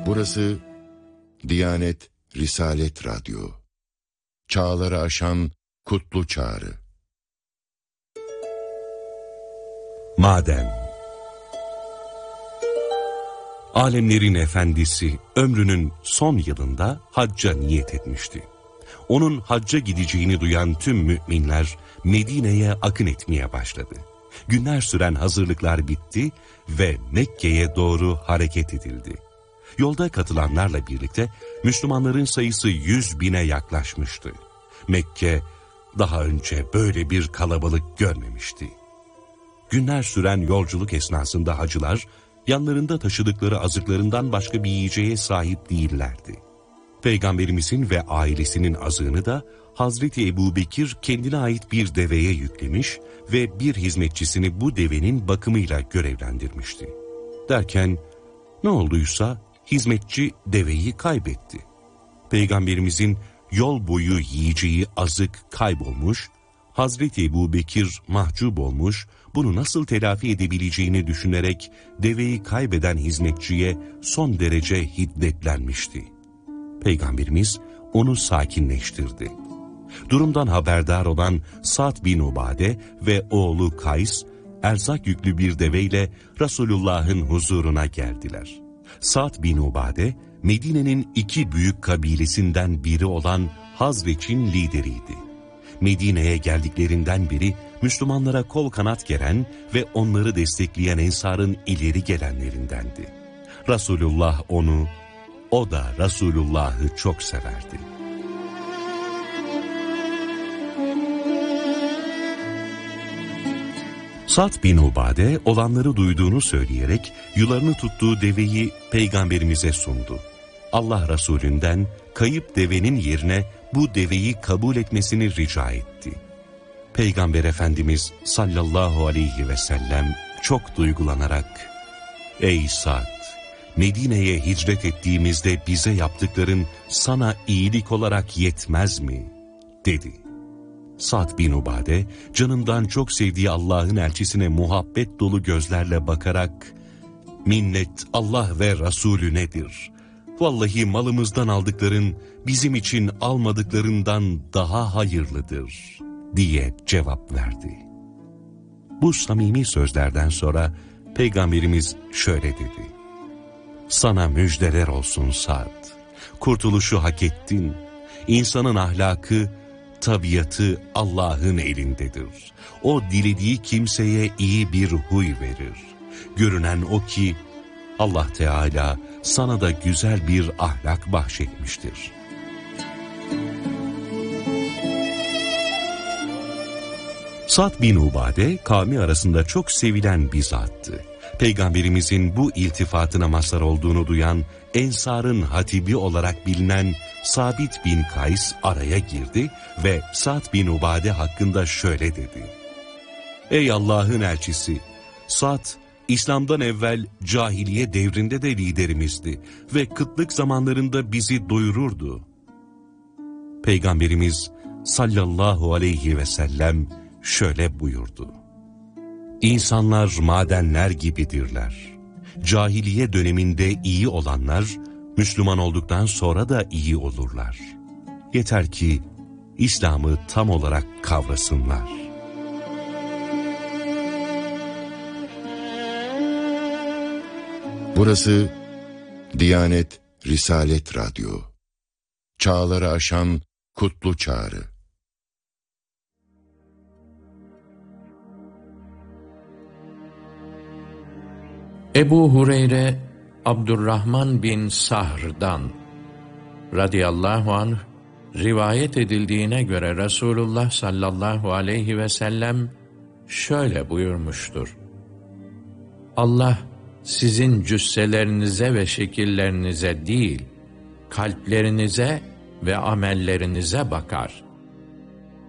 Burası Diyanet Risalet Radyo. Çağları aşan kutlu çağrı. Maden. Alemlerin efendisi ömrünün son yılında hacca niyet etmişti. Onun hacca gideceğini duyan tüm müminler Medine'ye akın etmeye başladı. Günler süren hazırlıklar bitti ve Mekke'ye doğru hareket edildi. Yolda katılanlarla birlikte Müslümanların sayısı 100.000'e yaklaşmıştı. Mekke daha önce böyle bir kalabalık görmemişti. Günler süren yolculuk esnasında hacılar yanlarında taşıdıkları azıklarından başka bir yiyeceğe sahip değillerdi. Peygamberimizin ve ailesinin azığını da Hazreti Ebubekir kendine ait bir deveye yüklemiş ve bir hizmetçisini bu devenin bakımıyla görevlendirmişti. Derken ne olduysa hizmetçi deveyi kaybetti. Peygamberimizin yol boyu yiyeceği azık kaybolmuş, Hazreti Ebubekir mahcup olmuş, bunu nasıl telafi edebileceğini düşünerek deveyi kaybeden hizmetçiye son derece hiddetlenmişti. Peygamberimiz onu sakinleştirdi. Durumdan haberdar olan Sa'd bin Ubade ve oğlu Kays, erzak yüklü bir deveyle Resulullah'ın huzuruna geldiler. Sa'd bin Ubade, Medine'nin iki büyük kabilesinden biri olan Hazreç'in lideriydi. Medine'ye geldiklerinden beri Müslümanlara kol kanat geren ve onları destekleyen Ensar'ın ileri gelenlerindendi. Resulullah onu, o da Resulullah'ı çok severdi. Sa'd bin Ubade olanları duyduğunu söyleyerek yularını tuttuğu deveyi Peygamberimize sundu. Allah Resulünden kayıp devenin yerine bu deveyi kabul etmesini rica etti. Peygamber Efendimiz sallallahu aleyhi ve sellem çok duygulanarak, "Ey Sa'd, Medine'ye hicret ettiğimizde bize yaptıkların sana iyilik olarak yetmez mi?" dedi. Sa'd bin Ubade, canından çok sevdiği Allah'ın elçisine muhabbet dolu gözlerle bakarak, "Minnet Allah ve Resulünedir. Vallahi malımızdan aldıkların bizim için almadıklarından daha hayırlıdır," diye cevap verdi. Bu samimi sözlerden sonra Peygamberimiz şöyle dedi: "Sana müjdeler olsun Sa'd. Kurtuluşu hak ettin. İnsanın ahlakı, tabiatı Allah'ın elindedir. O dilediği kimseye iyi bir huy verir. Görünen o ki Allah Teala sana da güzel bir ahlak bahşetmiştir." Sa'd bin Ubade kavmi arasında çok sevilen bir zattı. Peygamberimizin bu iltifatına mazhar olduğunu duyan Ensar'ın hatibi olarak bilinen Sabit bin Kays araya girdi ve Sa'd bin Ubade hakkında şöyle dedi: "Ey Allah'ın elçisi, Sa'd İslam'dan evvel cahiliye devrinde de liderimizdi ve kıtlık zamanlarında bizi doyururdu." Peygamberimiz sallallahu aleyhi ve sellem şöyle buyurdu: "İnsanlar madenler gibidirler. Cahiliye döneminde iyi olanlar, Müslüman olduktan sonra da iyi olurlar. Yeter ki İslam'ı tam olarak kavrasınlar." Burası Diyanet Risalet Radyo. Çağları aşan kutlu çağrı. Ebu Hureyre, Abdurrahman bin Sahr'dan radıyallahu anh rivayet edildiğine göre Resulullah sallallahu aleyhi ve sellem şöyle buyurmuştur: "Allah sizin cüsselerinize ve şekillerinize değil, kalplerinize ve amellerinize bakar.